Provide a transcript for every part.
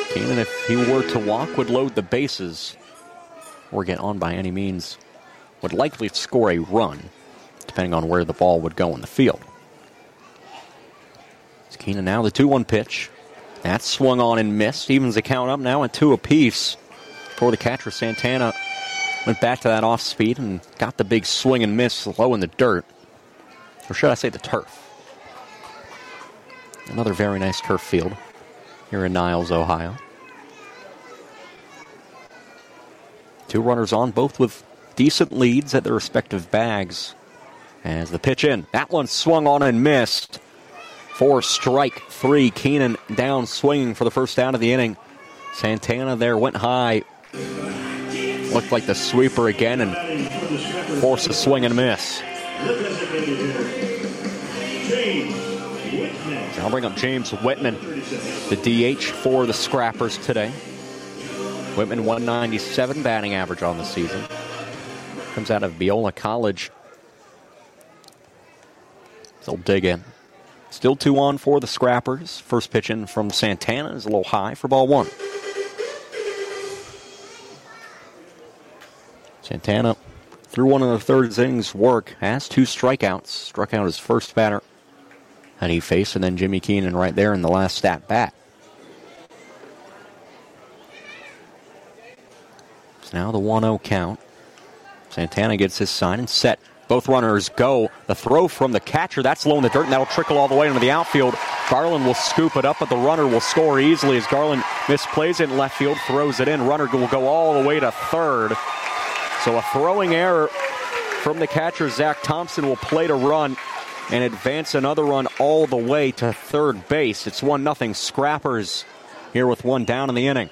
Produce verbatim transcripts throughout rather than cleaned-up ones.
Keenan, if he were to walk, would load the bases or get on by any means, would likely score a run, depending on where the ball would go in the field. It's Keenan now, the two one pitch. That's swung on and missed. Evens the count up now at two apiece for the catcher. Santana went back to that off speed and got the big swing and miss low in the dirt. Or should I say the turf. Another very nice turf field here in Niles, Ohio. Two runners on, both with decent leads at their respective bags. As the pitch in, that one swung on and missed. For strike three, Keenan down swinging for the first out of the inning. Santana there went high. Looked like the sweeper again and forced a swing and a miss. I'll bring up James Whitman, the D H for the Scrappers today. Whitman, one ninety-seven batting average on the season. Comes out of Biola College. They'll dig in. Still two on for the Scrappers. First pitch in from Santana is a little high for ball one. Santana, through one of the third innings work, has two strikeouts. Struck out his first batter that he faced, and then Jimmy Keenan right there in the last at bat. So now the one oh count. Santana gets his sign and set. Both runners go. The throw from the catcher, that's low in the dirt, and that'll trickle all the way into the outfield. Garland will scoop it up, but the runner will score easily as Garland misplays it in left field, throws it in. Runner will go all the way to third. So a throwing error from the catcher, Zach Thompson, will play to run and advance another run all the way to third base. It's one nothing Scrappers here with one down in the inning.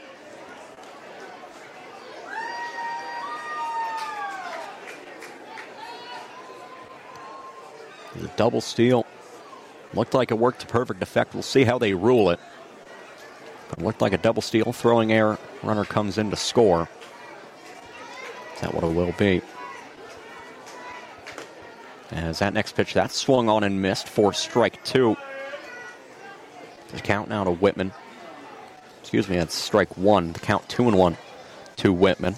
The double steal looked like it worked to perfect effect. We'll see how they rule it. But it looked like a double steal, throwing error. Runner comes in to score. Is that what it will be? As that next pitch, that swung on and missed for strike two. The count now to Whitman. Excuse me, that's strike one. The count two and one to Whitman.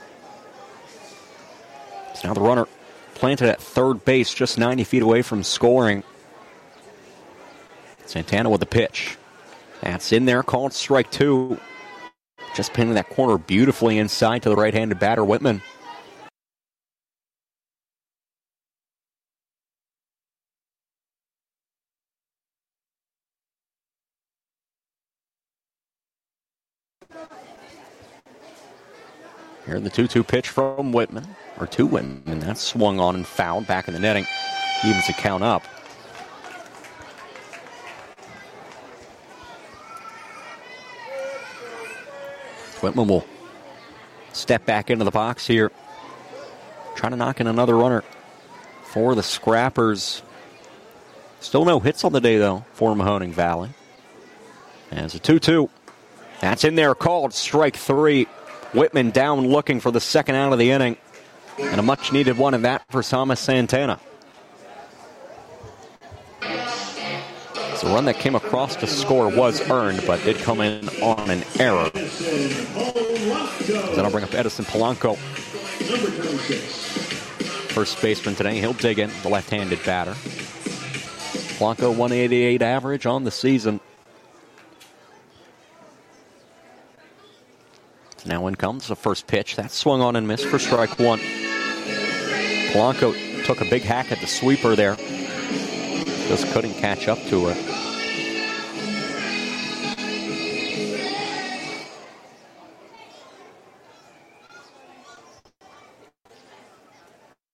So now the runner planted at third base, just ninety feet away from scoring. Santana with the pitch. That's in there, called strike two. Just pinning that corner beautifully inside to the right-handed batter, Whitman. Here the two two pitch from Whitman, or to Whitman. That's swung on and fouled back in the netting. Evens the count up. Whitman will step back into the box here. Trying to knock in another runner for the Scrappers. Still no hits on the day, though, for Mahoning Valley. As a two two. That's in there, called strike three. Whitman down looking for the second out of the inning. And a much-needed one in that for Thomas Santana. The run that came across to score was earned, but did come in on an error. Then I'll bring up Edison Polanco. First baseman today. He'll dig in, the left-handed batter. Polanco, one eighty-eight average on the season. Now in comes the first pitch. That swung on and missed for strike one. Polanco took a big hack at the sweeper there. Just couldn't catch up to it.